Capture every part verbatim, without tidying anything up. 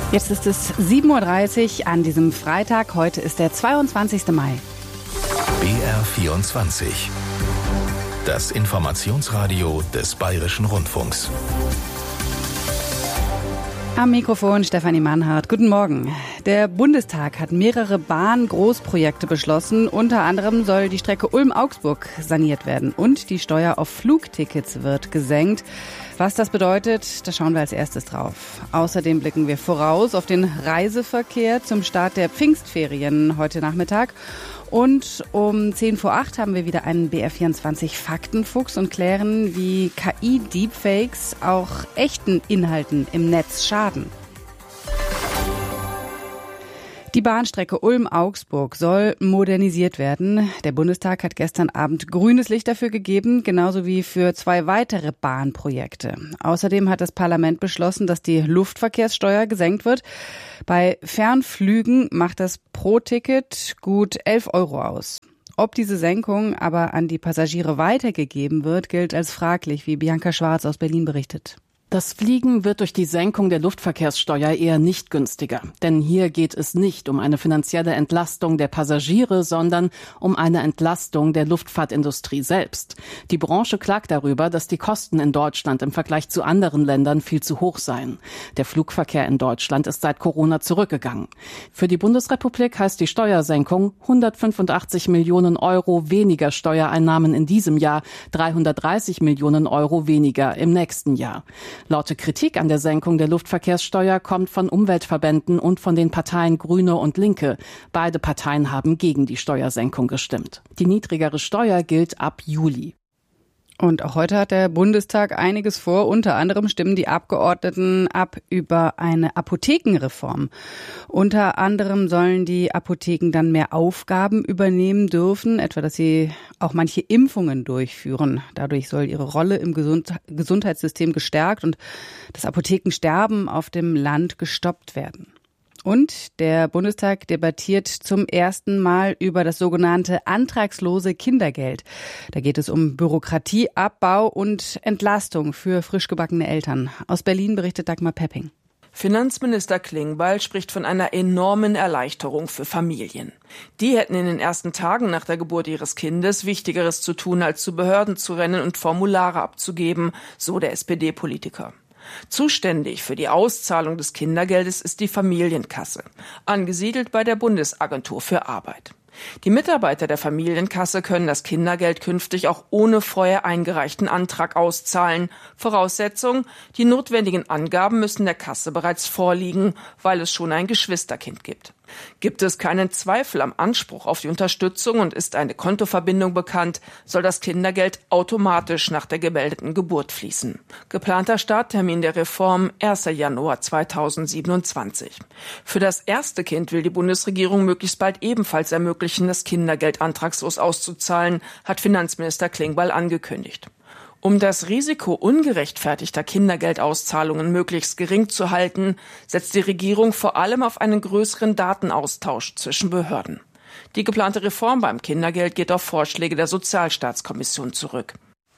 Jetzt ist es sieben Uhr dreißig an diesem Freitag. Heute ist der zweiundzwanzigster Mai. B R vierundzwanzig. Das Informationsradio des Bayerischen Rundfunks. Am Mikrofon Stefanie Mannhardt. Guten Morgen. Der Bundestag hat mehrere Bahn-Großprojekte beschlossen. Unter anderem soll die Strecke Ulm-Augsburg saniert werden und die Steuer auf Flugtickets wird gesenkt. Was das bedeutet, da schauen wir als erstes drauf. Außerdem blicken wir voraus auf den Reiseverkehr zum Start der Pfingstferien heute Nachmittag. Und um zehn vor acht haben wir wieder einen B R vierundzwanzig Faktenfuchs und klären, wie K I-Deepfakes auch echten Inhalten im Netz schaden. Die Bahnstrecke Ulm-Augsburg soll modernisiert werden. Der Bundestag hat gestern Abend grünes Licht dafür gegeben, genauso wie für zwei weitere Bahnprojekte. Außerdem hat das Parlament beschlossen, dass die Luftverkehrssteuer gesenkt wird. Bei Fernflügen macht das pro Ticket gut elf Euro aus. Ob diese Senkung aber an die Passagiere weitergegeben wird, gilt als fraglich, wie Bianca Schwarz aus Berlin berichtet. Das Fliegen wird durch die Senkung der Luftverkehrssteuer eher nicht günstiger. Denn hier geht es nicht um eine finanzielle Entlastung der Passagiere, sondern um eine Entlastung der Luftfahrtindustrie selbst. Die Branche klagt darüber, dass die Kosten in Deutschland im Vergleich zu anderen Ländern viel zu hoch seien. Der Flugverkehr in Deutschland ist seit Corona zurückgegangen. Für die Bundesrepublik heißt die Steuersenkung hundertfünfundachtzig Millionen Euro weniger Steuereinnahmen in diesem Jahr, dreihundertdreißig Millionen Euro weniger im nächsten Jahr. Laute Kritik an der Senkung der Luftverkehrssteuer kommt von Umweltverbänden und von den Parteien Grüne und Linke. Beide Parteien haben gegen die Steuersenkung gestimmt. Die niedrigere Steuer gilt ab Juli. Und auch heute hat der Bundestag einiges vor. Unter anderem stimmen die Abgeordneten ab über eine Apothekenreform. Unter anderem sollen die Apotheken dann mehr Aufgaben übernehmen dürfen, etwa dass sie auch manche Impfungen durchführen. Dadurch soll ihre Rolle im Gesund- Gesundheitssystem gestärkt und das Apothekensterben auf dem Land gestoppt werden. Und der Bundestag debattiert zum ersten Mal über das sogenannte antragslose Kindergeld. Da geht es um Bürokratieabbau und Entlastung für frisch gebackene Eltern. Aus Berlin berichtet Dagmar Pepping. Finanzminister Klingbeil spricht von einer enormen Erleichterung für Familien. Die hätten in den ersten Tagen nach der Geburt ihres Kindes Wichtigeres zu tun, als zu Behörden zu rennen und Formulare abzugeben, so der S P D-Politiker. Zuständig für die Auszahlung des Kindergeldes ist die Familienkasse, angesiedelt bei der Bundesagentur für Arbeit. Die Mitarbeiter der Familienkasse können das Kindergeld künftig auch ohne vorher eingereichten Antrag auszahlen. Voraussetzung: die notwendigen Angaben müssen der Kasse bereits vorliegen, weil es schon ein Geschwisterkind gibt. Gibt es keinen Zweifel am Anspruch auf die Unterstützung und ist eine Kontoverbindung bekannt, soll das Kindergeld automatisch nach der gemeldeten Geburt fließen. Geplanter Starttermin der Reform erster Januar zweitausendsiebenundzwanzig. Für das erste Kind will die Bundesregierung möglichst bald ebenfalls ermöglichen, das Kindergeld antragslos auszuzahlen, hat Finanzminister Klingbeil angekündigt. Um das Risiko ungerechtfertigter Kindergeldauszahlungen möglichst gering zu halten, setzt die Regierung vor allem auf einen größeren Datenaustausch zwischen Behörden. Die geplante Reform beim Kindergeld geht auf Vorschläge der Sozialstaatskommission zurück.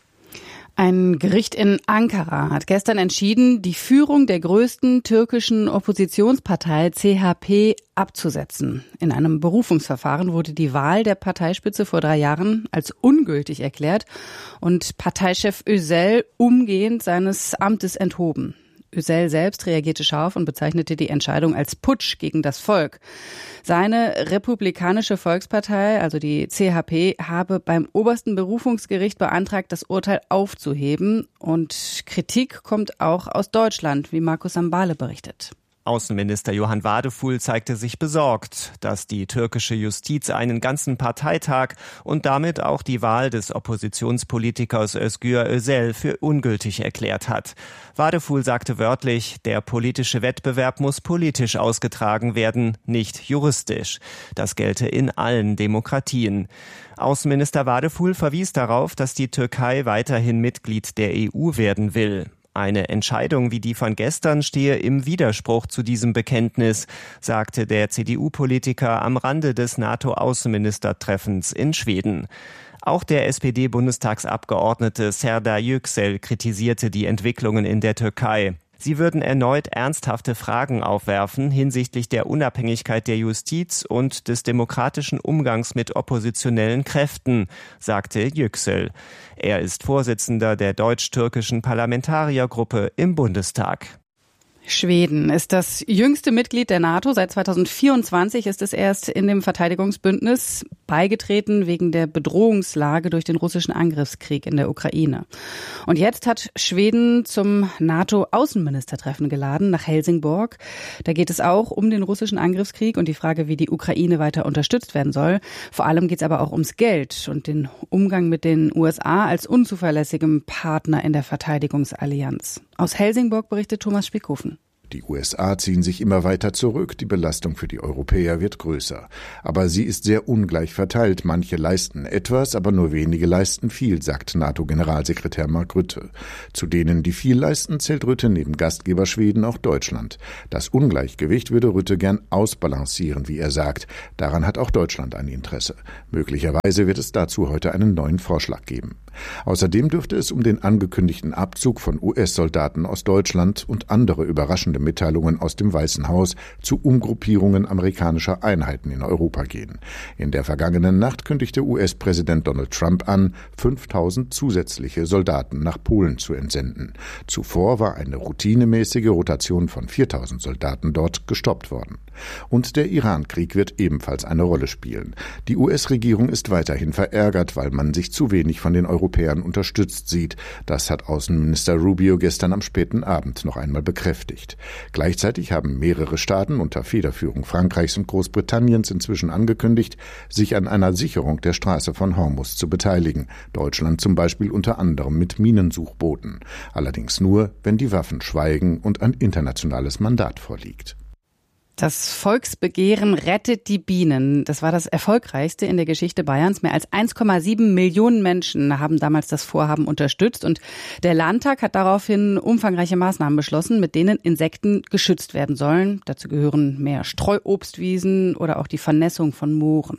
Ein Gericht in Ankara hat gestern entschieden, die Führung der größten türkischen Oppositionspartei C H P abzusetzen. In einem Berufungsverfahren wurde die Wahl der Parteispitze vor drei Jahren als ungültig erklärt und Parteichef Özel umgehend seines Amtes enthoben. Özel selbst reagierte scharf und bezeichnete die Entscheidung als Putsch gegen das Volk. Seine Republikanische Volkspartei, also die C H P, habe beim obersten Berufungsgericht beantragt, das Urteil aufzuheben. Und Kritik kommt auch aus Deutschland, wie Markus Sambale berichtet. Außenminister Johann Wadefuhl zeigte sich besorgt, dass die türkische Justiz einen ganzen Parteitag und damit auch die Wahl des Oppositionspolitikers Özgür Özel für ungültig erklärt hat. Wadefuhl sagte wörtlich, der politische Wettbewerb muss politisch ausgetragen werden, nicht juristisch. Das gelte in allen Demokratien. Außenminister Wadefuhl verwies darauf, dass die Türkei weiterhin Mitglied der E U werden will. Eine Entscheidung wie die von gestern stehe im Widerspruch zu diesem Bekenntnis, sagte der C D U-Politiker am Rande des NATO-Außenministertreffens in Schweden. Auch der S P D-Bundestagsabgeordnete Serdar Yüksel kritisierte die Entwicklungen in der Türkei. Sie würden erneut ernsthafte Fragen aufwerfen hinsichtlich der Unabhängigkeit der Justiz und des demokratischen Umgangs mit oppositionellen Kräften, sagte Yüksel. Er ist Vorsitzender der deutsch-türkischen Parlamentariergruppe im Bundestag. Schweden ist das jüngste Mitglied der NATO. Seit zweitausendvierundzwanzig ist es erst in dem Verteidigungsbündnis beigetreten wegen der Bedrohungslage durch den russischen Angriffskrieg in der Ukraine. Und jetzt hat Schweden zum NATO-Außenministertreffen geladen nach Helsingborg. Da geht es auch um den russischen Angriffskrieg und die Frage, wie die Ukraine weiter unterstützt werden soll. Vor allem geht es aber auch ums Geld und den Umgang mit den U S A als unzuverlässigem Partner in der Verteidigungsallianz. Aus Helsingborg berichtet Thomas Spickhofen. Die U S A ziehen sich immer weiter zurück, die Belastung für die Europäer wird größer. Aber sie ist sehr ungleich verteilt. Manche leisten etwas, aber nur wenige leisten viel, sagt NATO-Generalsekretär Mark Rutte. Zu denen, die viel leisten, zählt Rutte neben Gastgeber Schweden auch Deutschland. Das Ungleichgewicht würde Rutte gern ausbalancieren, wie er sagt. Daran hat auch Deutschland ein Interesse. Möglicherweise wird es dazu heute einen neuen Vorschlag geben. Außerdem dürfte es um den angekündigten Abzug von U S-Soldaten aus Deutschland und andere überraschende Mitteilungen aus dem Weißen Haus zu Umgruppierungen amerikanischer Einheiten in Europa gehen. In der vergangenen Nacht kündigte U S-Präsident Donald Trump an, fünftausend zusätzliche Soldaten nach Polen zu entsenden. Zuvor war eine routinemäßige Rotation von viertausend Soldaten dort gestoppt worden. Und der Iran-Krieg wird ebenfalls eine Rolle spielen. Die U S-Regierung ist weiterhin verärgert, weil man sich zu wenig von den Europäern unterstützt sieht. Das hat Außenminister Rubio gestern am späten Abend noch einmal bekräftigt. Gleichzeitig haben mehrere Staaten unter Federführung Frankreichs und Großbritanniens inzwischen angekündigt, sich an einer Sicherung der Straße von Hormuz zu beteiligen. Deutschland zum Beispiel unter anderem mit Minensuchbooten. Allerdings nur, wenn die Waffen schweigen und ein internationales Mandat vorliegt. Das Volksbegehren Rettet die Bienen. Das war das erfolgreichste in der Geschichte Bayerns. Mehr als eins Komma sieben Millionen Menschen haben damals das Vorhaben unterstützt. Und der Landtag hat daraufhin umfangreiche Maßnahmen beschlossen, mit denen Insekten geschützt werden sollen. Dazu gehören mehr Streuobstwiesen oder auch die Vernässung von Mooren.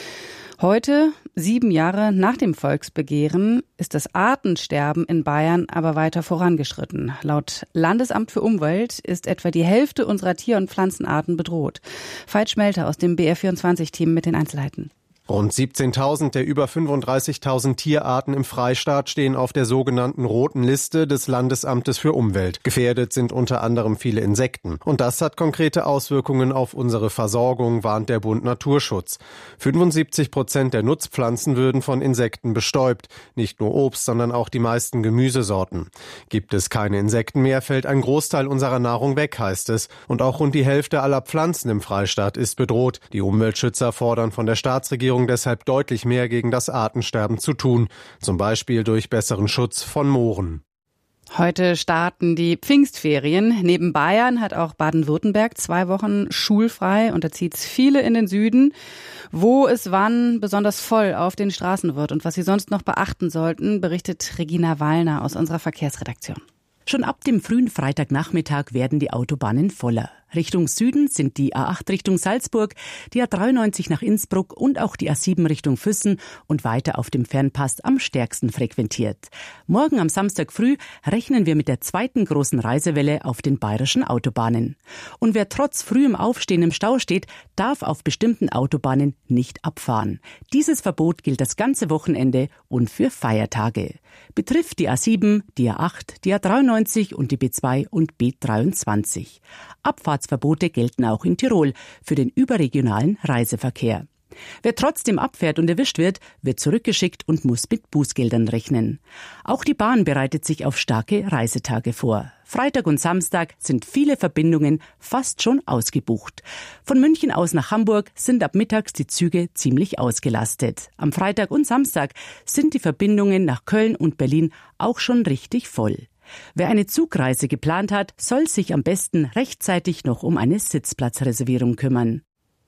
Heute, sieben Jahre nach dem Volksbegehren, ist das Artensterben in Bayern aber weiter vorangeschritten. Laut Landesamt für Umwelt ist etwa die Hälfte unserer Tier- und Pflanzenarten bedroht. Veit Schmelter aus dem B R vierundzwanzig-Team mit den Einzelheiten. Rund siebzehntausend der über fünfunddreißigtausend Tierarten im Freistaat stehen auf der sogenannten roten Liste des Landesamtes für Umwelt. Gefährdet sind unter anderem viele Insekten. Und das hat konkrete Auswirkungen auf unsere Versorgung, warnt der Bund Naturschutz. fünfundsiebzig Prozent der Nutzpflanzen würden von Insekten bestäubt. Nicht nur Obst, sondern auch die meisten Gemüsesorten. Gibt es keine Insekten mehr, fällt ein Großteil unserer Nahrung weg, heißt es. Und auch rund die Hälfte aller Pflanzen im Freistaat ist bedroht. Die Umweltschützer fordern von der Staatsregierung deshalb deutlich mehr gegen das Artensterben zu tun, zum Beispiel durch besseren Schutz von Mooren. Heute starten die Pfingstferien. Neben Bayern hat auch Baden-Württemberg zwei Wochen schulfrei und da zieht es viele in den Süden, wo es wann besonders voll auf den Straßen wird. Und was Sie sonst noch beachten sollten, berichtet Regina Wallner aus unserer Verkehrsredaktion. Schon ab dem frühen Freitagnachmittag werden die Autobahnen voller. Richtung Süden sind die A acht Richtung Salzburg, die A dreiundneunzig nach Innsbruck und auch die A sieben Richtung Füssen und weiter auf dem Fernpass am stärksten frequentiert. Morgen am Samstag früh rechnen wir mit der zweiten großen Reisewelle auf den bayerischen Autobahnen. Und wer trotz frühem Aufstehen im Stau steht, darf auf bestimmten Autobahnen nicht abfahren. Dieses Verbot gilt das ganze Wochenende und für Feiertage. Betrifft die A sieben, die A acht, die A dreiundneunzig und die B zwei und B dreiundzwanzig. Abfahrtsverbote gelten auch in Tirol für den überregionalen Reiseverkehr. Wer trotzdem abfährt und erwischt wird, wird zurückgeschickt und muss mit Bußgeldern rechnen. Auch die Bahn bereitet sich auf starke Reisetage vor. Freitag und Samstag sind viele Verbindungen fast schon ausgebucht. Von München aus nach Hamburg sind ab mittags die Züge ziemlich ausgelastet. Am Freitag und Samstag sind die Verbindungen nach Köln und Berlin auch schon richtig voll. Wer eine Zugreise geplant hat, soll sich am besten rechtzeitig noch um eine Sitzplatzreservierung kümmern.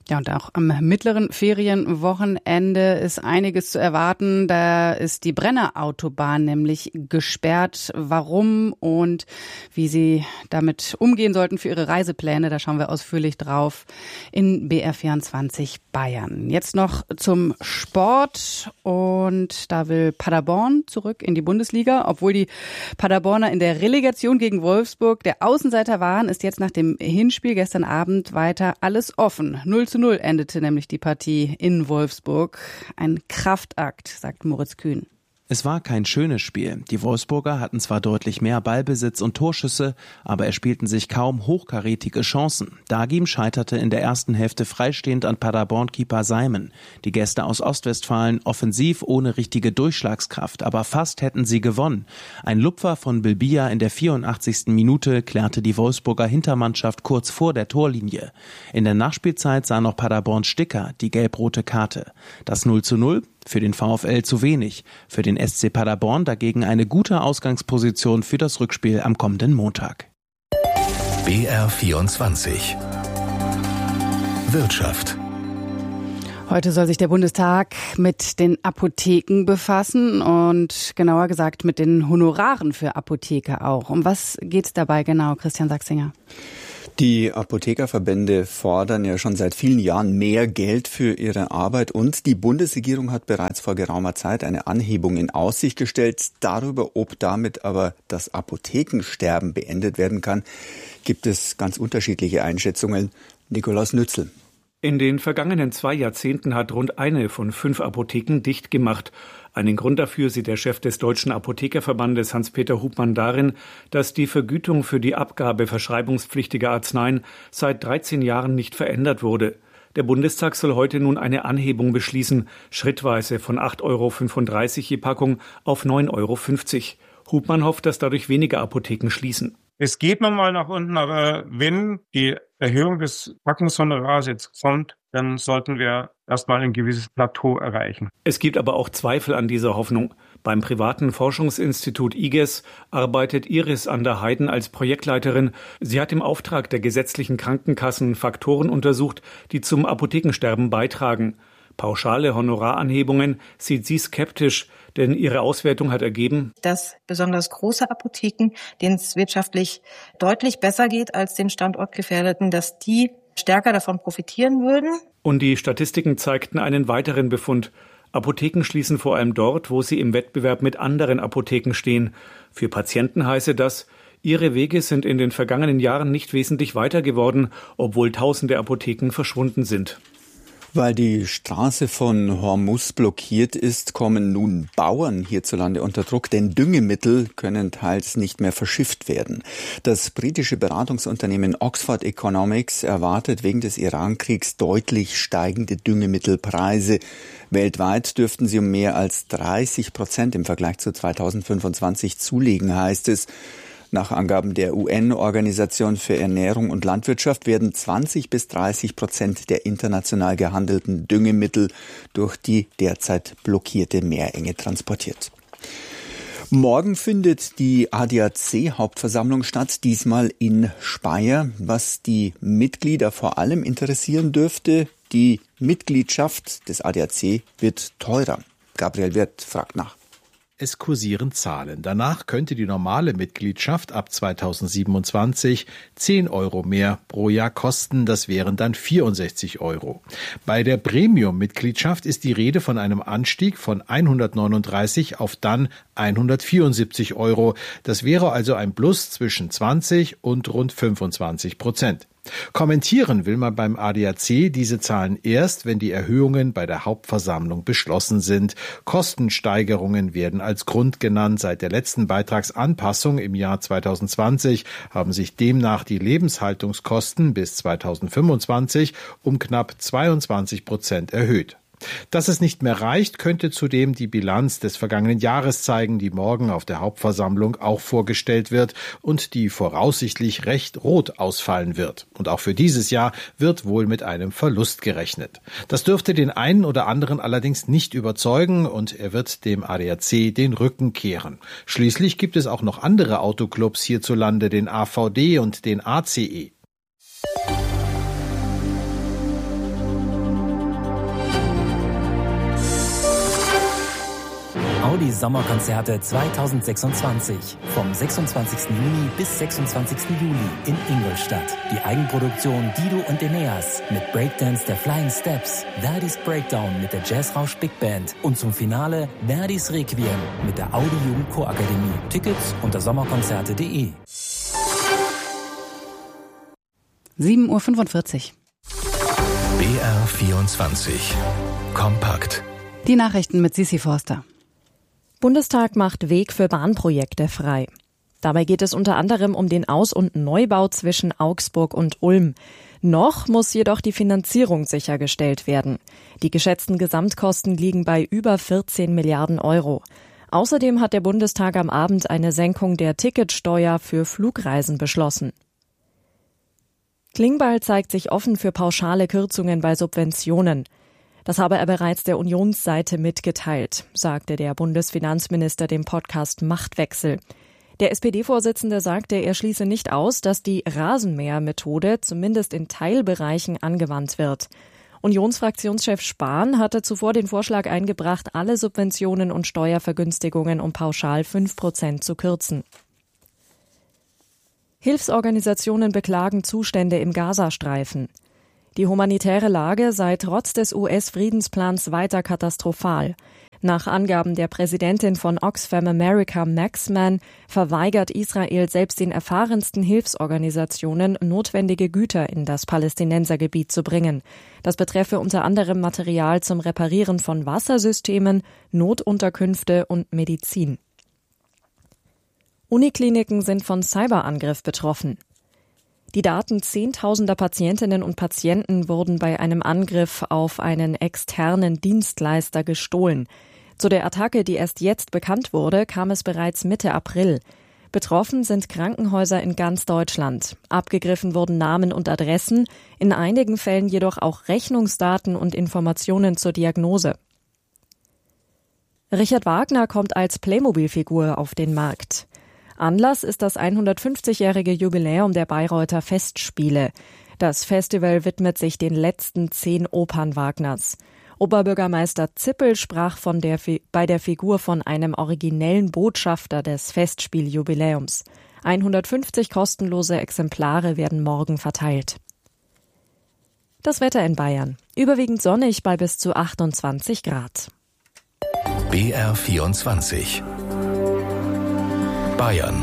Ja, und auch am mittleren Ferienwochenende ist einiges zu erwarten. Da ist die Brenner Autobahn nämlich gesperrt. Warum und wie Sie damit umgehen sollten für Ihre Reisepläne, da schauen wir ausführlich drauf in B R vierundzwanzig Bayern. Jetzt noch zum Sport und da will Paderborn zurück in die Bundesliga. Obwohl die Paderborner in der Relegation gegen Wolfsburg der Außenseiter waren, ist jetzt nach dem Hinspiel gestern Abend weiter alles offen. null zu null endete nämlich die Partie in Wolfsburg. Ein Kraftakt, sagt Moritz Kühn. Es war kein schönes Spiel. Die Wolfsburger hatten zwar deutlich mehr Ballbesitz und Torschüsse, aber erspielten sich kaum hochkarätige Chancen. Dagim scheiterte in der ersten Hälfte freistehend an Paderborn-Keeper Simon. Die Gäste aus Ostwestfalen offensiv ohne richtige Durchschlagskraft, aber fast hätten sie gewonnen. Ein Lupfer von Bilbia in der vierundachtzigsten Minute klärte die Wolfsburger Hintermannschaft kurz vor der Torlinie. In der Nachspielzeit sah noch Paderborns Sticker die gelb-rote Karte. Das null zu null für den VfL zu wenig. Für den S C Paderborn dagegen eine gute Ausgangsposition für das Rückspiel am kommenden Montag. B R vierundzwanzig Wirtschaft. Heute soll sich der Bundestag mit den Apotheken befassen und genauer gesagt mit den Honoraren für Apotheker auch. Um was geht's dabei genau, Christian Sachsinger? Die Apothekerverbände fordern ja schon seit vielen Jahren mehr Geld für ihre Arbeit und die Bundesregierung hat bereits vor geraumer Zeit eine Anhebung in Aussicht gestellt. Darüber, ob damit aber das Apothekensterben beendet werden kann, gibt es ganz unterschiedliche Einschätzungen. Nikolaus Nützel. In den vergangenen zwei Jahrzehnten hat rund eine von fünf Apotheken dicht gemacht. Einen Grund dafür sieht der Chef des Deutschen Apothekerverbandes Hans-Peter Hubmann darin, dass die Vergütung für die Abgabe verschreibungspflichtiger Arzneien seit dreizehn Jahren nicht verändert wurde. Der Bundestag soll heute nun eine Anhebung beschließen, schrittweise von acht Euro fünfunddreißig je Packung auf neun Euro fünfzig. Hubmann hofft, dass dadurch weniger Apotheken schließen. Es geht nochmal nach unten, aber wenn die Erhöhung des Packungshonorars jetzt kommt, dann sollten wir erstmal ein gewisses Plateau erreichen. Es gibt aber auch Zweifel an dieser Hoffnung. Beim privaten Forschungsinstitut I G E S arbeitet Iris an der Heiden als Projektleiterin. Sie hat im Auftrag der gesetzlichen Krankenkassen Faktoren untersucht, die zum Apothekensterben beitragen. Pauschale Honoraranhebungen sieht sie skeptisch, denn ihre Auswertung hat ergeben, dass besonders große Apotheken, denen es wirtschaftlich deutlich besser geht als den Standortgefährdeten, dass die stärker davon profitieren würden. Und die Statistiken zeigten einen weiteren Befund. Apotheken schließen vor allem dort, wo sie im Wettbewerb mit anderen Apotheken stehen. Für Patienten heiße das, ihre Wege sind in den vergangenen Jahren nicht wesentlich weiter geworden, obwohl tausende Apotheken verschwunden sind. Weil die Straße von Hormuz blockiert ist, kommen nun Bauern hierzulande unter Druck, denn Düngemittel können teils nicht mehr verschifft werden. Das britische Beratungsunternehmen Oxford Economics erwartet wegen des Irankriegs deutlich steigende Düngemittelpreise. Weltweit dürften sie um mehr als dreißig Prozent im Vergleich zu zweitausendfünfundzwanzig zulegen, heißt es. Nach Angaben der U N-Organisation für Ernährung und Landwirtschaft werden zwanzig bis dreißig Prozent der international gehandelten Düngemittel durch die derzeit blockierte Meerenge transportiert. Morgen findet die A D A C-Hauptversammlung statt, diesmal in Speyer. Was die Mitglieder vor allem interessieren dürfte, die Mitgliedschaft des A D A C wird teurer. Gabriel Wirth fragt nach. Es kursieren Zahlen. Danach könnte die normale Mitgliedschaft ab zweitausendsiebenundzwanzig zehn Euro mehr pro Jahr kosten. Das wären dann vierundsechzig Euro. Bei der Premium-Mitgliedschaft ist die Rede von einem Anstieg von hundertneununddreißig auf dann hundertvierundsiebzig Euro. Das wäre also ein Plus zwischen zwanzig und rund fünfundzwanzig Prozent. Kommentieren will man beim A D A C diese Zahlen erst, wenn die Erhöhungen bei der Hauptversammlung beschlossen sind. Kostensteigerungen werden als Grund genannt. Seit der letzten Beitragsanpassung im Jahr zweitausendzwanzig haben sich demnach die Lebenshaltungskosten bis zweitausendfünfundzwanzig um knapp zweiundzwanzig Prozent erhöht. Dass es nicht mehr reicht, könnte zudem die Bilanz des vergangenen Jahres zeigen, die morgen auf der Hauptversammlung auch vorgestellt wird und die voraussichtlich recht rot ausfallen wird. Und auch für dieses Jahr wird wohl mit einem Verlust gerechnet. Das dürfte den einen oder anderen allerdings nicht überzeugen und er wird dem A D A C den Rücken kehren. Schließlich gibt es auch noch andere Autoclubs hierzulande, den A V D und den A C E. Audi Sommerkonzerte zweitausendsechsundzwanzig. Vom sechsundzwanzigsten Juni bis sechsundzwanzigsten Juli in Ingolstadt. Die Eigenproduktion Dido und Eneas mit Breakdance der Flying Steps, Verdis Breakdown mit der Jazzrausch Big Band und zum Finale Verdis Requiem mit der Audi Jugend Chorakademie. Tickets unter sommerkonzerte punkt de. sieben Uhr fünfundvierzig. B R vierundzwanzig. Kompakt. Die Nachrichten mit Sissi Forster. Bundestag macht Weg für Bahnprojekte frei. Dabei geht es unter anderem um den Aus- und Neubau zwischen Augsburg und Ulm. Noch muss jedoch die Finanzierung sichergestellt werden. Die geschätzten Gesamtkosten liegen bei über vierzehn Milliarden Euro. Außerdem hat der Bundestag am Abend eine Senkung der Ticketsteuer für Flugreisen beschlossen. Klingbeil zeigt sich offen für pauschale Kürzungen bei Subventionen. Das habe er bereits der Unionsseite mitgeteilt, sagte der Bundesfinanzminister dem Podcast Machtwechsel. Der S P D-Vorsitzende sagte, er schließe nicht aus, dass die Rasenmähermethode zumindest in Teilbereichen angewandt wird. Unionsfraktionschef Spahn hatte zuvor den Vorschlag eingebracht, alle Subventionen und Steuervergünstigungen um pauschal fünf Prozent zu kürzen. Hilfsorganisationen beklagen Zustände im Gazastreifen. Die humanitäre Lage sei trotz des U S-Friedensplans weiter katastrophal. Nach Angaben der Präsidentin von Oxfam America, Maxman, verweigert Israel selbst den erfahrensten Hilfsorganisationen, notwendige Güter in das Palästinensergebiet zu bringen. Das betreffe unter anderem Material zum Reparieren von Wassersystemen, Notunterkünfte und Medizin. Unikliniken sind von Cyberangriff betroffen. Die Daten zehntausender Patientinnen und Patienten wurden bei einem Angriff auf einen externen Dienstleister gestohlen. Zu der Attacke, die erst jetzt bekannt wurde, kam es bereits Mitte April. Betroffen sind Krankenhäuser in ganz Deutschland. Abgegriffen wurden Namen und Adressen, in einigen Fällen jedoch auch Rechnungsdaten und Informationen zur Diagnose. Richard Wagner kommt als Playmobil-Figur auf den Markt. Anlass ist das hundertfünfzigjährige Jubiläum der Bayreuther Festspiele. Das Festival widmet sich den letzten zehn Opern Wagners. Oberbürgermeister Zippel sprach von der, bei der Figur von einem originellen Botschafter des Festspieljubiläums. hundertfünfzig kostenlose Exemplare werden morgen verteilt. Das Wetter in Bayern. Überwiegend sonnig bei bis zu achtundzwanzig Grad. B R vierundzwanzig. Bayern.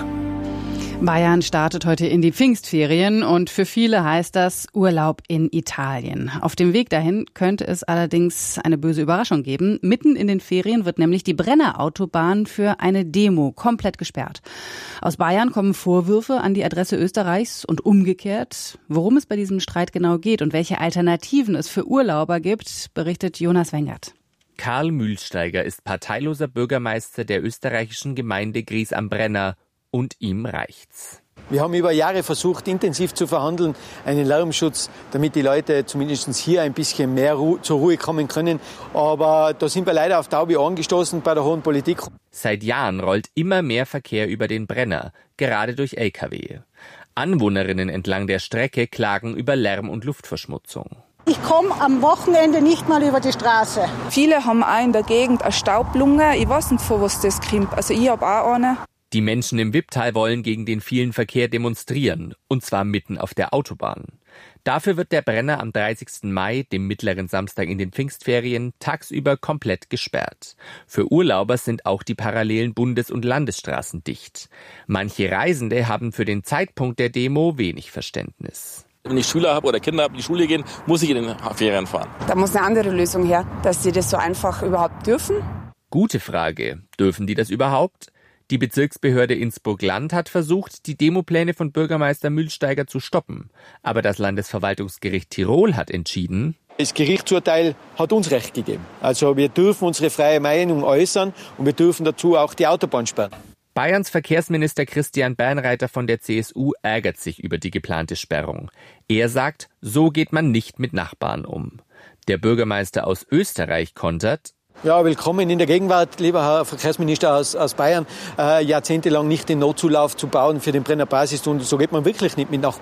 Bayern startet heute in die Pfingstferien und für viele heißt das Urlaub in Italien. Auf dem Weg dahin könnte es allerdings eine böse Überraschung geben. Mitten in den Ferien wird nämlich die Brenner-Autobahn für eine Demo komplett gesperrt. Aus Bayern kommen Vorwürfe an die Adresse Österreichs und umgekehrt. Worum es bei diesem Streit genau geht und welche Alternativen es für Urlauber gibt, berichtet Jonas Wengert. Karl Mühlsteiger ist parteiloser Bürgermeister der österreichischen Gemeinde Gries am Brenner und ihm reicht's. Wir haben über Jahre versucht, intensiv zu verhandeln, einen Lärmschutz, damit die Leute zumindest hier ein bisschen mehr Ru- zur Ruhe kommen können. Aber da sind wir leider auf taube Ohren gestoßen bei der hohen Politik. Seit Jahren rollt immer mehr Verkehr über den Brenner, gerade durch L K W. Anwohnerinnen entlang der Strecke klagen über Lärm und Luftverschmutzung. Ich komme am Wochenende nicht mal über die Straße. Viele haben auch in der Gegend eine Staublunge. Ich weiß nicht, von was das kommt. Also ich habe auch eine. Die Menschen im Wipptal wollen gegen den vielen Verkehr demonstrieren. Und zwar mitten auf der Autobahn. Dafür wird der Brenner am dreißigsten Mai, dem mittleren Samstag in den Pfingstferien, tagsüber komplett gesperrt. Für Urlauber sind auch die parallelen Bundes- und Landesstraßen dicht. Manche Reisende haben für den Zeitpunkt der Demo wenig Verständnis. Wenn ich Schüler habe oder Kinder habe, die in die Schule gehen, muss ich in den Ferien fahren. Da muss eine andere Lösung her, dass sie das so einfach überhaupt dürfen. Gute Frage. Dürfen die das überhaupt? Die Bezirksbehörde Innsbruck-Land hat versucht, die Demopläne von Bürgermeister Mühlsteiger zu stoppen. Aber das Landesverwaltungsgericht Tirol hat entschieden, das Gerichtsurteil hat uns Recht gegeben. Also wir dürfen unsere freie Meinung äußern und wir dürfen dazu auch die Autobahn sperren. Bayerns Verkehrsminister Christian Bernreiter von der C S U ärgert sich über die geplante Sperrung. Er sagt, so geht man nicht mit Nachbarn um. Der Bürgermeister aus Österreich kontert: Ja, willkommen in der Gegenwart, lieber Herr Verkehrsminister aus, aus Bayern. Äh, jahrzehntelang nicht den Notzulauf zu bauen für den Brenner Basis, und so geht man wirklich nicht mit Nachbarn um.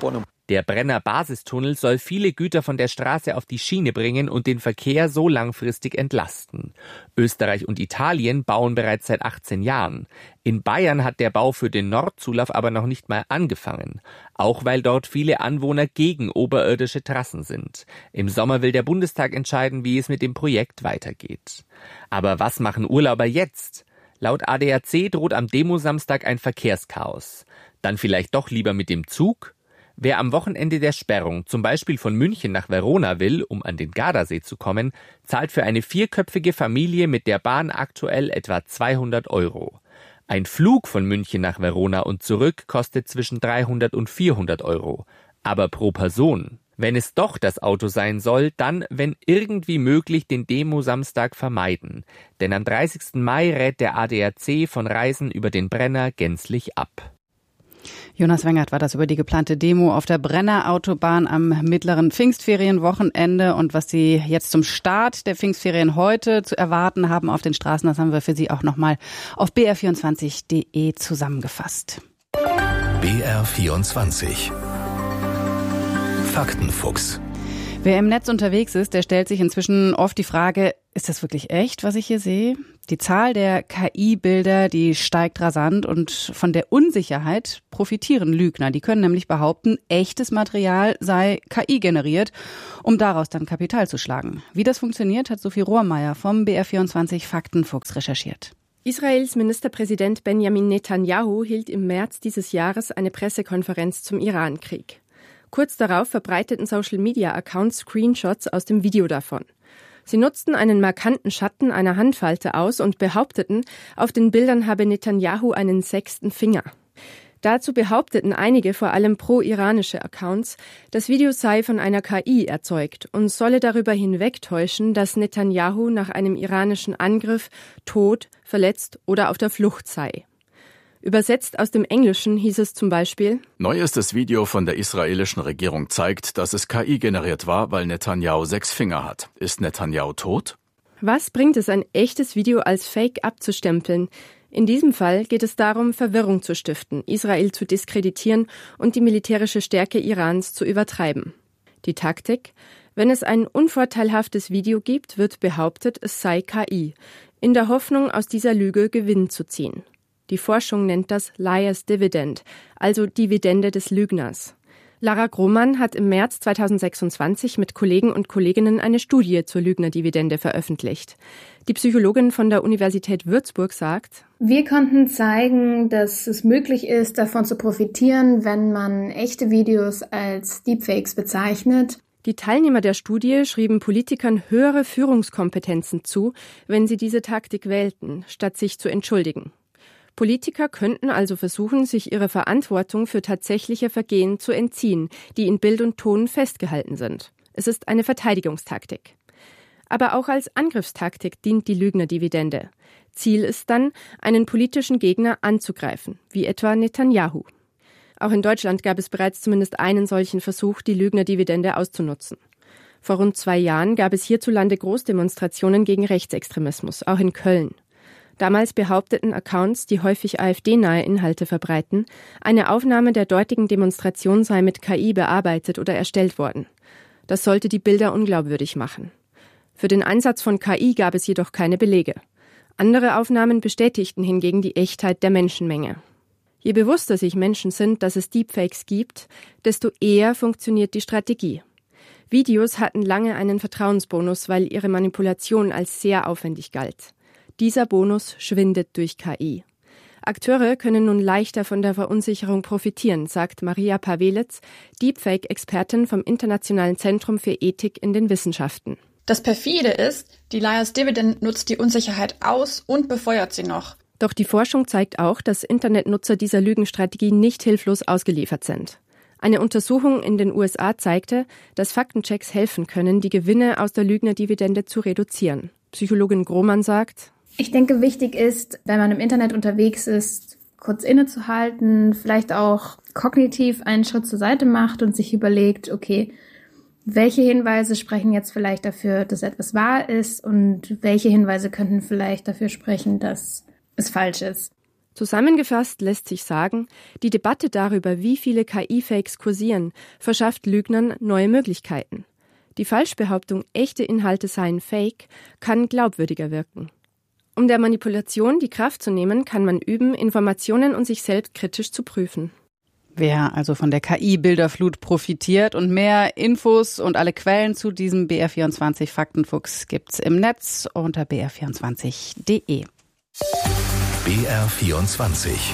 Der Brenner Basistunnel soll viele Güter von der Straße auf die Schiene bringen und den Verkehr so langfristig entlasten. Österreich und Italien bauen bereits seit achtzehn Jahren. In Bayern hat der Bau für den Nordzulauf aber noch nicht mal angefangen. Auch weil dort viele Anwohner gegen oberirdische Trassen sind. Im Sommer will der Bundestag entscheiden, wie es mit dem Projekt weitergeht. Aber was machen Urlauber jetzt? Laut A D A C droht am Demo-Samstag ein Verkehrschaos. Dann vielleicht doch lieber mit dem Zug? Wer am Wochenende der Sperrung zum Beispiel von München nach Verona will, um an den Gardasee zu kommen, zahlt für eine vierköpfige Familie mit der Bahn aktuell etwa zweihundert Euro. Ein Flug von München nach Verona und zurück kostet zwischen dreihundert und vierhundert Euro. Aber pro Person. Wenn es doch das Auto sein soll, dann, wenn irgendwie möglich, den Demo-Samstag vermeiden. Denn am dreißigsten Mai rät der A D A C von Reisen über den Brenner gänzlich ab. Jonas Wengert war das über die geplante Demo auf der Brenner-Autobahn am mittleren Pfingstferienwochenende. Und was Sie jetzt zum Start der Pfingstferien heute zu erwarten haben auf den Straßen, das haben wir für Sie auch nochmal auf b r vierundzwanzig punkt d e zusammengefasst. B R vierundzwanzig Faktenfuchs. Wer im Netz unterwegs ist, der stellt sich inzwischen oft die Frage, ist das wirklich echt, was ich hier sehe? Die Zahl der K I-Bilder, die steigt rasant und von der Unsicherheit profitieren Lügner. Die können nämlich behaupten, echtes Material sei K I generiert, um daraus dann Kapital zu schlagen. Wie das funktioniert, hat Sophie Rohrmeier vom B R vierundzwanzig Faktenfuchs recherchiert. Israels Ministerpräsident Benjamin Netanyahu hielt im März dieses Jahres eine Pressekonferenz zum Iran-Krieg. Kurz darauf verbreiteten Social-Media-Accounts Screenshots aus dem Video davon. Sie nutzten einen markanten Schatten einer Handfalte aus und behaupteten, auf den Bildern habe Netanyahu einen sechsten Finger. Dazu behaupteten einige, vor allem pro-iranische Accounts, das Video sei von einer K I erzeugt und solle darüber hinwegtäuschen, dass Netanyahu nach einem iranischen Angriff tot, verletzt oder auf der Flucht sei. Übersetzt aus dem Englischen hieß es zum Beispiel: Neuestes Video von der israelischen Regierung zeigt, dass es K I generiert war, weil Netanyahu sechs Finger hat. Ist Netanyahu tot? Was bringt es, ein echtes Video als Fake abzustempeln? In diesem Fall geht es darum, Verwirrung zu stiften, Israel zu diskreditieren und die militärische Stärke Irans zu übertreiben. Die Taktik? Wenn es ein unvorteilhaftes Video gibt, wird behauptet, es sei K I, in der Hoffnung, aus dieser Lüge Gewinn zu ziehen. Die Forschung nennt das Liar's Dividend, also Dividende des Lügners. Lara Grohmann hat im März zweitausendsechsundzwanzig mit Kollegen und Kolleginnen eine Studie zur Lügnerdividende veröffentlicht. Die Psychologin von der Universität Würzburg sagt: Wir konnten zeigen, dass es möglich ist, davon zu profitieren, wenn man echte Videos als Deepfakes bezeichnet. Die Teilnehmer der Studie schrieben Politikern höhere Führungskompetenzen zu, wenn sie diese Taktik wählten, statt sich zu entschuldigen. Politiker könnten also versuchen, sich ihrer Verantwortung für tatsächliche Vergehen zu entziehen, die in Bild und Ton festgehalten sind. Es ist eine Verteidigungstaktik. Aber auch als Angriffstaktik dient die Lügnerdividende. Ziel ist dann, einen politischen Gegner anzugreifen, wie etwa Netanyahu. Auch in Deutschland gab es bereits zumindest einen solchen Versuch, die Lügnerdividende auszunutzen. Vor rund zwei Jahren gab es hierzulande Großdemonstrationen gegen Rechtsextremismus, auch in Köln. Damals behaupteten Accounts, die häufig AfD-nahe Inhalte verbreiten, eine Aufnahme der dortigen Demonstration sei mit K I bearbeitet oder erstellt worden. Das sollte die Bilder unglaubwürdig machen. Für den Einsatz von K I gab es jedoch keine Belege. Andere Aufnahmen bestätigten hingegen die Echtheit der Menschenmenge. Je bewusster sich Menschen sind, dass es Deepfakes gibt, desto eher funktioniert die Strategie. Videos hatten lange einen Vertrauensbonus, weil ihre Manipulation als sehr aufwendig galt. Dieser Bonus schwindet durch K I. Akteure können nun leichter von der Verunsicherung profitieren, sagt Maria Pavelitz, Deepfake-Expertin vom Internationalen Zentrum für Ethik in den Wissenschaften. Das perfide ist, die Liar's Dividend nutzt die Unsicherheit aus und befeuert sie noch. Doch die Forschung zeigt auch, dass Internetnutzer dieser Lügenstrategie nicht hilflos ausgeliefert sind. Eine Untersuchung in den U S A zeigte, dass Faktenchecks helfen können, die Gewinne aus der Lügnerdividende zu reduzieren. Psychologin Grohmann sagt: Ich denke, wichtig ist, wenn man im Internet unterwegs ist, kurz innezuhalten, vielleicht auch kognitiv einen Schritt zur Seite macht und sich überlegt, okay, welche Hinweise sprechen jetzt vielleicht dafür, dass etwas wahr ist und welche Hinweise könnten vielleicht dafür sprechen, dass es falsch ist. Zusammengefasst lässt sich sagen, die Debatte darüber, wie viele K I-Fakes kursieren, verschafft Lügnern neue Möglichkeiten. Die Falschbehauptung, echte Inhalte seien Fake, kann glaubwürdiger wirken. Um der Manipulation die Kraft zu nehmen, kann man üben, Informationen und sich selbst kritisch zu prüfen. Wer also von der K I-Bilderflut profitiert und mehr Infos und alle Quellen zu diesem B R vierundzwanzig Faktenfuchs gibt's im Netz unter b r vierundzwanzig punkt d e. B R vierundzwanzig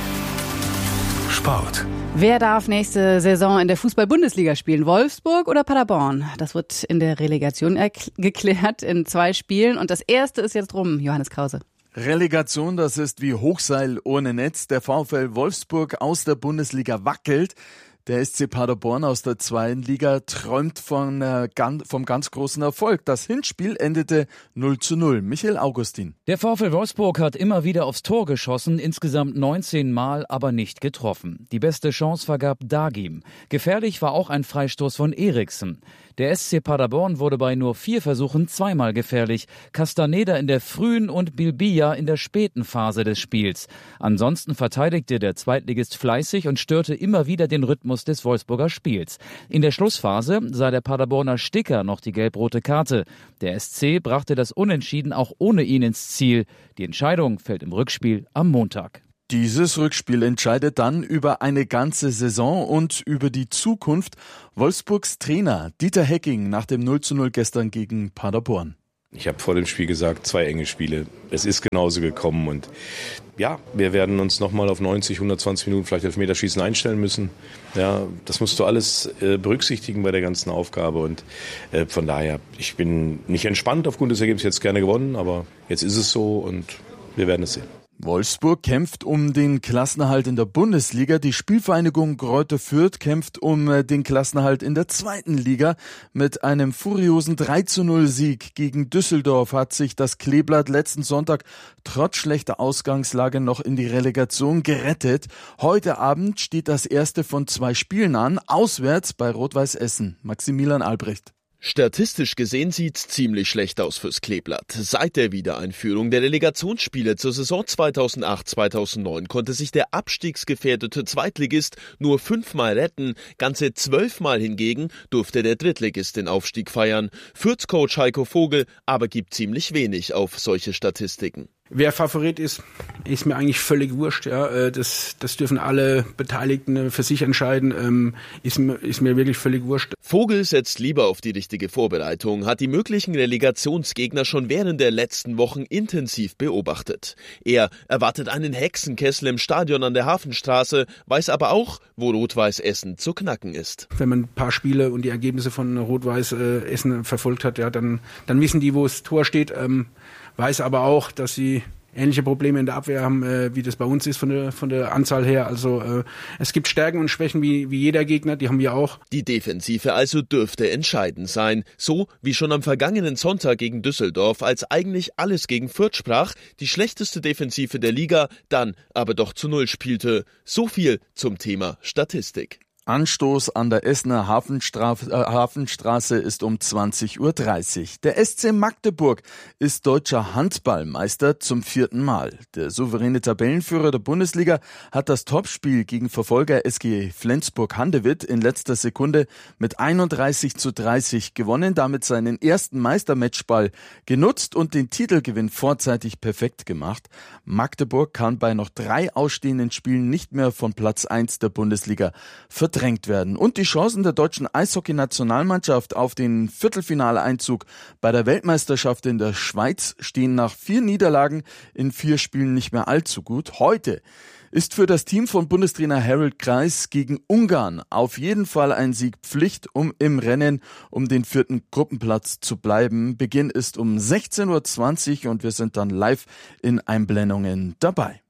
Sport. Wer darf nächste Saison in der Fußball-Bundesliga spielen? Wolfsburg oder Paderborn? Das wird in der Relegation erkl- geklärt in zwei Spielen. Und das erste ist jetzt rum, Johannes Krause. Relegation, das ist wie Hochseil ohne Netz. Der VfL Wolfsburg aus der Bundesliga wackelt. Der S C Paderborn aus der zweiten Liga träumt von, äh, ganz, vom ganz großen Erfolg. Das Hinspiel endete null zu null. Michael Augustin. Der VfL Wolfsburg hat immer wieder aufs Tor geschossen, insgesamt neunzehn Mal, aber nicht getroffen. Die beste Chance vergab Dagim. Gefährlich war auch ein Freistoß von Eriksen. Der S C Paderborn wurde bei nur vier Versuchen zweimal gefährlich. Castaneda in der frühen und Bilbia in der späten Phase des Spiels. Ansonsten verteidigte der Zweitligist fleißig und störte immer wieder den Rhythmus des Wolfsburger Spiels. In der Schlussphase sah der Paderborner Sticker noch die gelb-rote Karte. Der S C brachte das Unentschieden auch ohne ihn ins Ziel. Die Entscheidung fällt im Rückspiel am Montag. Dieses Rückspiel entscheidet dann über eine ganze Saison und über die Zukunft. Wolfsburgs Trainer Dieter Hecking nach dem null zu null gestern gegen Paderborn. Ich habe vor dem Spiel gesagt, zwei enge Spiele. Es ist genauso gekommen und ja, wir werden uns nochmal auf neunzig, hundertzwanzig Minuten vielleicht Elfmeterschießen einstellen müssen. Ja, das musst du alles äh, berücksichtigen bei der ganzen Aufgabe und äh, von daher, ich bin nicht entspannt aufgrund des Ergebnisses, jetzt gerne gewonnen, aber jetzt ist es so und wir werden es sehen. Wolfsburg kämpft um den Klassenerhalt in der Bundesliga. Die Spielvereinigung Greuther Fürth kämpft um den Klassenerhalt in der zweiten Liga. Mit einem furiosen drei zu null Sieg gegen Düsseldorf hat sich das Kleeblatt letzten Sonntag trotz schlechter Ausgangslage noch in die Relegation gerettet. Heute Abend steht das erste von zwei Spielen an, auswärts bei Rot-Weiß Essen. Maximilian Albrecht. Statistisch gesehen sieht's ziemlich schlecht aus fürs Kleeblatt. Seit der Wiedereinführung der Relegationsspiele zur Saison zweitausendacht zweitausendneun konnte sich der abstiegsgefährdete Zweitligist nur fünfmal retten. Ganze zwölfmal hingegen durfte der Drittligist den Aufstieg feiern. Fürth-Coach Heiko Vogel aber gibt ziemlich wenig auf solche Statistiken. Wer Favorit ist, ist mir eigentlich völlig wurscht. Ja, das, das dürfen alle Beteiligten für sich entscheiden. Ähm, ist, ist mir wirklich völlig wurscht. Vogel setzt lieber auf die richtige Vorbereitung, hat die möglichen Relegationsgegner schon während der letzten Wochen intensiv beobachtet. Er erwartet einen Hexenkessel im Stadion an der Hafenstraße, weiß aber auch, wo Rot-Weiß Essen zu knacken ist. Wenn man ein paar Spiele und die Ergebnisse von Rot-Weiß Essen verfolgt hat, ja, dann, dann wissen die, wo das Tor steht. Ähm, weiß aber auch, dass sie ähnliche Probleme in der Abwehr haben, äh, wie das bei uns ist von der, von der Anzahl her. Also äh, es gibt Stärken und Schwächen wie, wie jeder Gegner, die haben wir auch. Die Defensive also dürfte entscheidend sein. So wie schon am vergangenen Sonntag gegen Düsseldorf, als eigentlich alles gegen Fürth sprach, die schlechteste Defensive der Liga, dann aber doch zu Null spielte. So viel zum Thema Statistik. Anstoß an der Essener Hafenstraße, äh, Hafenstraße ist um zwanzig Uhr dreißig. Der S C Magdeburg ist deutscher Handballmeister zum vierten Mal. Der souveräne Tabellenführer der Bundesliga hat das Topspiel gegen Verfolger S G Flensburg-Handewitt in letzter Sekunde mit einunddreißig zu dreißig gewonnen, damit seinen ersten Meistermatchball genutzt und den Titelgewinn vorzeitig perfekt gemacht. Magdeburg kann bei noch drei ausstehenden Spielen nicht mehr von Platz eins der Bundesliga verdrängt werden. Und die Chancen der deutschen Eishockey-Nationalmannschaft auf den Viertelfinaleinzug bei der Weltmeisterschaft in der Schweiz stehen nach vier Niederlagen in vier Spielen nicht mehr allzu gut. Heute ist für das Team von Bundestrainer Harold Kreis gegen Ungarn auf jeden Fall ein Sieg Pflicht, um im Rennen um den vierten Gruppenplatz zu bleiben. Beginn ist um sechzehn Uhr zwanzig und wir sind dann live in Einblendungen dabei.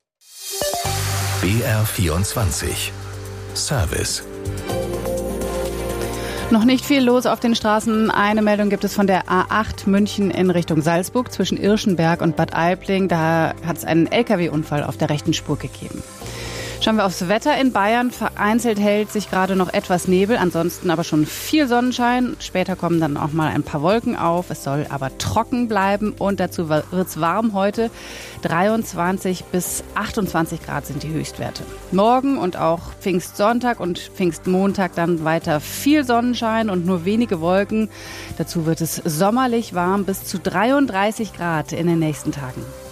B R vierundzwanzig Service. Noch nicht viel los auf den Straßen. Eine Meldung gibt es von der A acht München in Richtung Salzburg zwischen Irschenberg und Bad Aibling. Da hat es einen L K W-Unfall auf der rechten Spur gegeben. Schauen wir aufs Wetter in Bayern. Vereinzelt hält sich gerade noch etwas Nebel, ansonsten aber schon viel Sonnenschein. Später kommen dann auch mal ein paar Wolken auf. Es soll aber trocken bleiben und dazu wird's warm heute. dreiundzwanzig bis achtundzwanzig Grad sind die Höchstwerte. Morgen und auch Pfingstsonntag und Pfingstmontag dann weiter viel Sonnenschein und nur wenige Wolken. Dazu wird es sommerlich warm bis zu dreiunddreißig Grad in den nächsten Tagen.